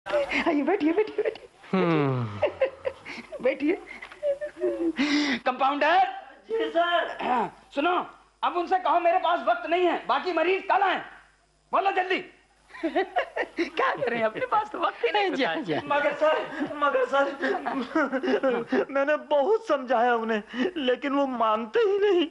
आइए बैठिए बैठिए बैठिए बैठिए। कंपाउंडर जी सर। हाँ, सुनो, अब उनसे कहो मेरे पास वक्त नहीं है, बाकी मरीज कल आए। बोलो जल्दी। क्या करें, अपने पास तो वक्त ही नहीं है। मगर सर मैंने बहुत समझाया उन्हें, लेकिन वो मानते ही नहीं।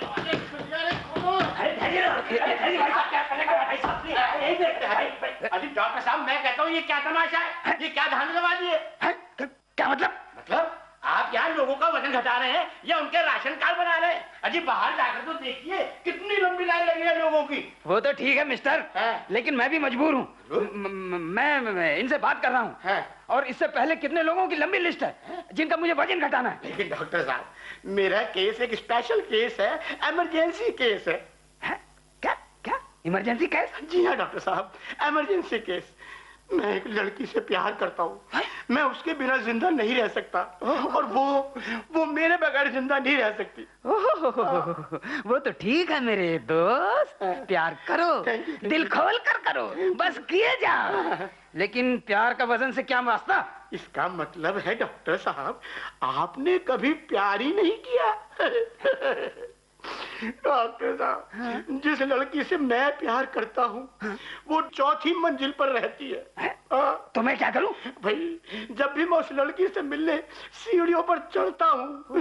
अजी डॉक्टर साहब, मैं कहता हूँ ये क्या तमाशा है, ये क्या धांधलीबाजी है? क्या मतलब आप यहाँ लोगों का वजन घटा रहे हैं या उनके राशन कार्ड बना रहे हैं? अजी बाहर जाकर तो देखिए कितनी लंबी लाइन लगी है लोगों की। वो तो ठीक है मिस्टर, लेकिन मैं भी मजबूर हूँ। मैं इनसे बात कर रहा हूँ, और इससे पहले कितने लोगों की लंबी लिस्ट है जिनका मुझे वजन घटाना है। लेकिन डॉक्टर साहब, मेरा केस एक स्पेशल केस है, इमरजेंसी केस है। क्या क्या इमरजेंसी केस? जी हाँ डॉक्टर साहब, इमरजेंसी केस। मैं एक लड़की से प्यार करता हूँ, मैं उसके बिना जिंदा नहीं रह सकता, और वो मेरे बगैर जिंदा नहीं रह सकती। वो तो ठीक है मेरे दोस्त, प्यार करो, दिल खोल कर करो, बस किए जाओ। लेकिन प्यार का वजन से क्या वास्ता? इसका मतलब है डॉक्टर साहब, आपने कभी प्यार ही नहीं किया। डॉक्टर साहब, जिस लड़की से मैं प्यार करता हूँ वो 4थी मंजिल पर रहती है। तो मैं क्या करूँ? भाई, जब भी मैं उस लड़की से मिलने सीढ़ियों पर चढ़ता हूँ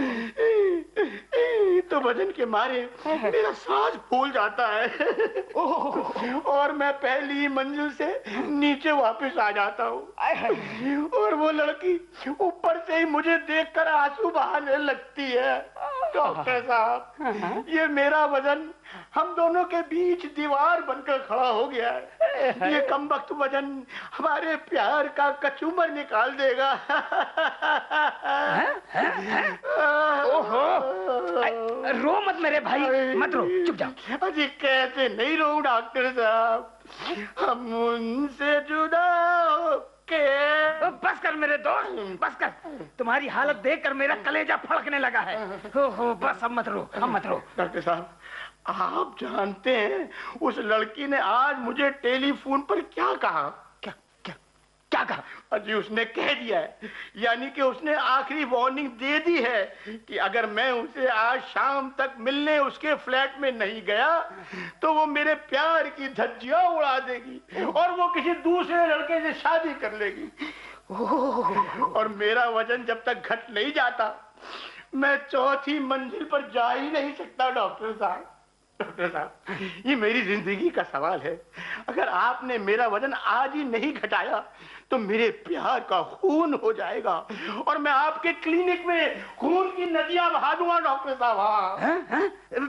तो वजन के मारे मेरा सांस फूल जाता है और मैं पहली मंजिल से नीचे वापस आ जाता हूँ, और वो लड़की ऊपर से ही मुझे देखकर आंसू बहाने लगती है। डॉक्टर साहब, ये मेरा वजन हम दोनों के बीच दीवार बनकर खड़ा हो गया है। ये कमबख्त वजन हमारे प्यार का कचूमर निकाल देगा। ओहो, रो मत मेरे भाई, मत रो, चुप जाओ। अजी कैसे नहीं रो डॉक्टर साहब, हम उनसे जुदा के। बस कर मेरे दोस्त, बस कर। तुम्हारी हालत देखकर मेरा कलेजा फड़कने लगा है। हो बस, अब मत रो, अब मत रो। डॉक्टर साहब, आप जानते हैं उस लड़की ने आज मुझे टेलीफोन पर क्या कहा? क्या कहा? अजी उसने कह दिया है, यानी कि उसने आखिरी वार्निंग दे दी है कि अगर मैं उसे आज शाम तक मिलने उसके फ्लैट में नहीं गया तो वो मेरे प्यार की धज्जियां उड़ा देगी और वो किसी दूसरे लड़के से शादी कर लेगी। और मेरा वजन जब तक घट नहीं जाता मैं 4थी मंजिल पर जा ही नहीं सकता। डॉक्टर साहब, डॉक्टर साहब, ये मेरी जिंदगी का सवाल है। अगर आपने मेरा वजन आज ही नहीं घटाया तो मेरे प्यार का खून हो जाएगा और मैं आपके क्लिनिक में खून की नदियां बहा दूंगा। डॉक्टर साहब,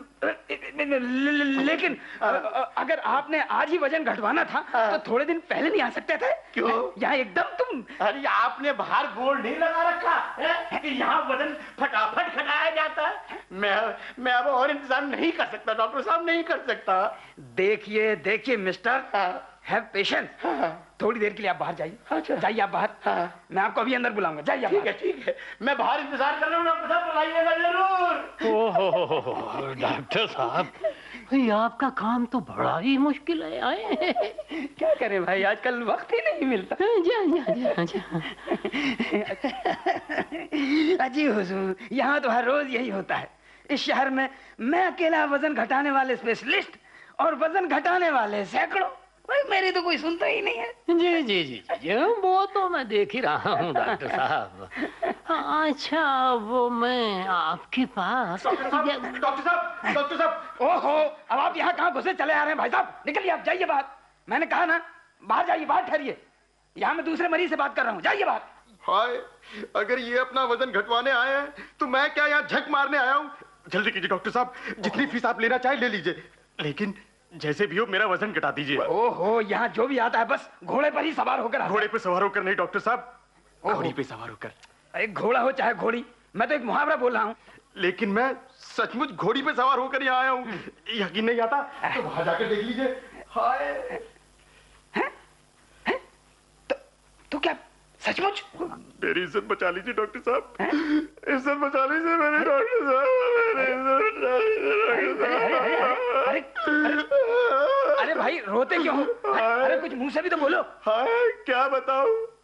लेकिन अगर आपने आज ही वजन घटवाना था तो थोड़े दिन पहले नहीं आ सकते थे? क्यों? यहाँ एकदम तुम। अरे आपने बाहर बोर्ड नहीं लगा रखा है कि यहाँ वजन फटाफट घटाया जाता है? मैं अब और इंतजार नहीं कर सकता डॉक्टर साहब, नहीं कर सकता। देखिए देखिए मिस्टर, हैव पेशेंस। थोड़ी देर के लिए आप बाहर जाइए। जाइए आप बाहर। मैं आपको अभी अंदर बुलाऊंगा। जाइए। ठीक है, मैं बाहर इंतजार कर रहा हूँ। डॉक्टर साहब, बुलाइएगा जरूर। ओहो डॉक्टर साहब, भाई आपका काम तो बड़ा ही मुश्किल है। आए क्या करें भाई, आजकल वक्त ही नहीं मिलता। अजी हुजूर, यहाँ तो हर रोज यही होता है। इस शहर में मैं अकेला वजन घटाने वाले स्पेशलिस्ट और वजन घटाने वाले सैकड़ों। भाई मेरी तो कोई सुनता ही नहीं है। जी जी जी जी, वो तो मैं देख ही रहा हूँ डॉक्टर साहब। अच्छा, वो मैं आपके पास। डॉक्टर साहब, ओहो, अब आप यहाँ कहाँ घुसे चले आ रहे हैं भाई साहब? निकलिए आप, जाइए बाहर। मैंने कहा ना, बाहर जाइए, बाहर ठहरिए। यहाँ मैं दूसरे मरीज से बात कर रहा हूँ, जाइए बाहर। हाय, अगर ये अपना वजन घटवाने आए हैं तो मैं क्या यहाँ झक मारने आया हूँ? जल्दी कीजिए डॉक्टर साहब, जितनी फीस आप लेना चाहे ले लीजिए, लेकिन जैसे भी हो मेरा वजन घटा दीजिए। ओहो, यहाँ जो भी आता है बस घोड़े पर ही सवार होकर। घोड़े पे सवार होकर नहीं डॉक्टर साहब, घोड़ी पे सवार होकर। अरे घोड़ा हो चाहे घोड़ी, मैं तो एक मुहावरा बोल रहा हूँ। लेकिन मैं सचमुच घोड़ी पे सवार होकर यहाँ आया हूँ। यकीन नहीं आता तो वहां जाकर देख लीजिए। हाय, तो क्या सचमुच? मेरी इज्जत बचा लीजिए डॉक्टर साहब, इज्जत बचा लीजिए मेरी डॉक्टर साहब, मेरी इज्जत बचा लीजिए। अरे भाई रोते क्यों हो? अरे कुछ मुंह से भी तो बोलो। हाय, क्या बताऊं,